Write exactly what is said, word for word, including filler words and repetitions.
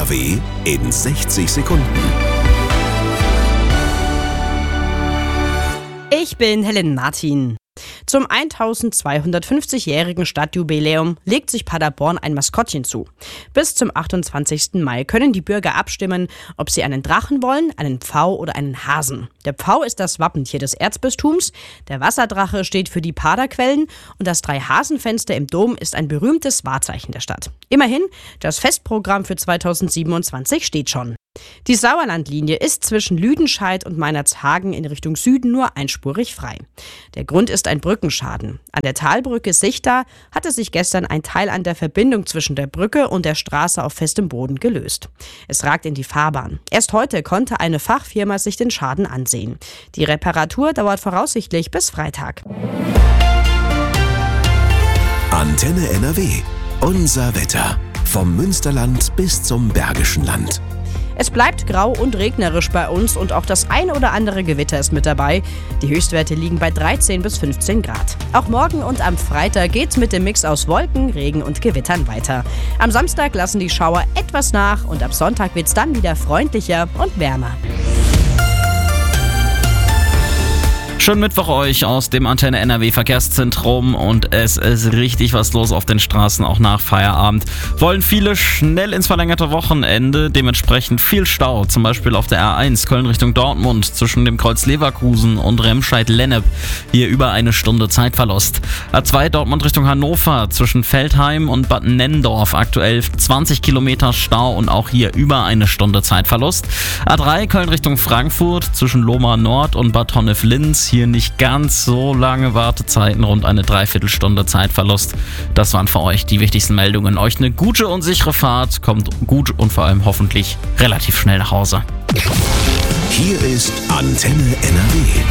N R W in sechzig Sekunden. Ich bin Helen Martin. Zum eintausendzweihundertfünfzigjährigen Stadtjubiläum legt sich Paderborn ein Maskottchen zu. Bis zum achtundzwanzigsten Mai können die Bürger abstimmen, ob sie einen Drachen wollen, einen Pfau oder einen Hasen. Der Pfau ist das Wappentier des Erzbistums, der Wasserdrache steht für die Paderquellen und das Drei-Hasen-Fenster im Dom ist ein berühmtes Wahrzeichen der Stadt. Immerhin, das Festprogramm für zweitausendsiebenundzwanzig steht schon. Die Sauerlandlinie ist zwischen Lüdenscheid und Meinerzhagen in Richtung Süden nur einspurig frei. Der Grund ist ein Brückenschaden. An der Talbrücke Sichta hatte sich gestern ein Teil an der Verbindung zwischen der Brücke und der Straße auf festem Boden gelöst. Es ragt in die Fahrbahn. Erst heute konnte eine Fachfirma sich den Schaden ansehen. Die Reparatur dauert voraussichtlich bis Freitag. Antenne N R W. Unser Wetter. Vom Münsterland bis zum Bergischen Land. Es bleibt grau und regnerisch bei uns und auch das ein oder andere Gewitter ist mit dabei. Die Höchstwerte liegen bei dreizehn bis fünfzehn Grad. Auch morgen und am Freitag geht's mit dem Mix aus Wolken, Regen und Gewittern weiter. Am Samstag lassen die Schauer etwas nach und ab Sonntag wird's dann wieder freundlicher und wärmer. Schönen Mittwoch euch aus dem Antenne N R W Verkehrszentrum und es ist richtig was los auf den Straßen, auch nach Feierabend. Wollen viele schnell ins verlängerte Wochenende, dementsprechend viel Stau, zum Beispiel auf der R eins Köln Richtung Dortmund zwischen dem Kreuz Leverkusen und Remscheid-Lennep. Hier über eine Stunde Zeitverlust. A zwei Dortmund Richtung Hannover zwischen Veltheim und Bad Nenndorf aktuell zwanzig Kilometer Stau und auch hier über eine Stunde Zeitverlust. A drei Köln Richtung Frankfurt zwischen Lohmar Nord und Bad Honnef-Linz. Hier nicht ganz so lange Wartezeiten, rund eine Dreiviertelstunde Zeitverlust. Das waren für euch die wichtigsten Meldungen. Euch eine gute und sichere Fahrt, kommt gut und vor allem hoffentlich relativ schnell nach Hause. Hier ist Antenne N R W.